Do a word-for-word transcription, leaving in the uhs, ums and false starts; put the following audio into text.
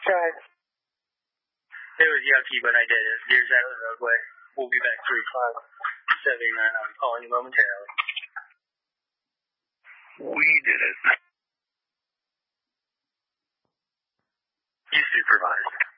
Sorry. It was Yucky, but I did it. Here's out of the roadway. We'll be back three five seventy-nine. I'm calling you momentarily. We did it. You supervised.